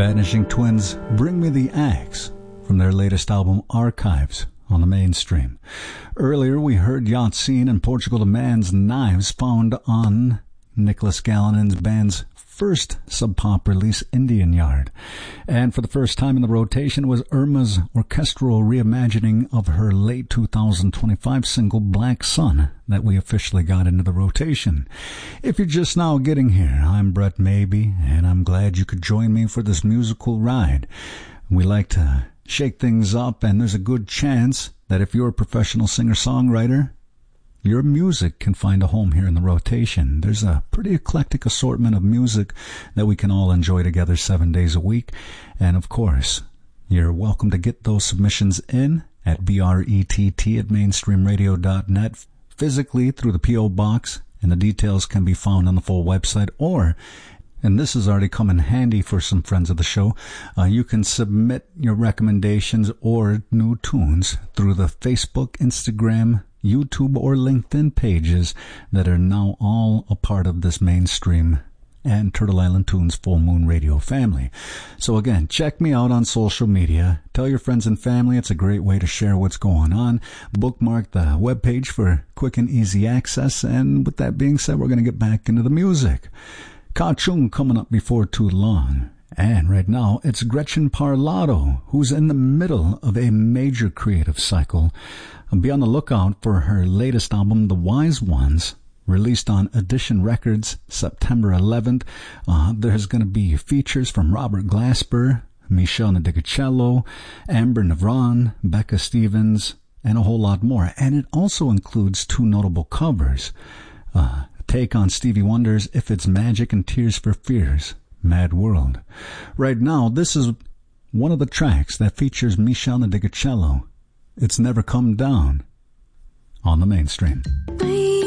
Vanishing Twins, Bring Me the Axe, from their latest album Archives, on the Mainstream. Earlier we heard Yatsine and Portugal the Man's Knives, found on Nicholas Gallinan's band's first sub-pop release, Indian Yard. And for the first time in the rotation was Irma's orchestral reimagining of her late 2025 single Black Sun that we officially got into the rotation. If you're just now getting here, I'm Brett Maybe, and I'm glad you could join me for this musical ride. We like to shake things up, and there's a good chance that if you're a professional singer-songwriter, your music can find a home here in the rotation. There's a pretty eclectic assortment of music that we can all enjoy together 7 days a week. And of course, you're welcome to get those submissions in at brett@mainstreamradio.net, physically through the P.O. Box, and the details can be found on the full website, or, and this has already come in handy for some friends of the show, you can submit your recommendations or new tunes through the Facebook, Instagram, YouTube, or LinkedIn pages that are now all a part of this Mainstream and Turtle Island Tunes Full Moon Radio family. So again, check me out on social media. Tell your friends and family. It's a great way to share what's going on. Bookmark the webpage for quick and easy access. And with that being said, we're going to get back into the music. Ka Chung coming up before too long. And right now, it's Gretchen Parlato, who's in the middle of a major creative cycle. Be on the lookout for her latest album, The Wise Ones, released on Edition Records September 11th. There's going to be features from Robert Glasper, Michelle Nadigacello, Amber Navran, Becca Stevens, and a whole lot more. And it also includes two notable covers. A take on Stevie Wonder's If It's Magic and Tears for Fears, Mad World. Right now, this is one of the tracks that features Michelle Nadigacello. It's Never Come Down, on the Mainstream.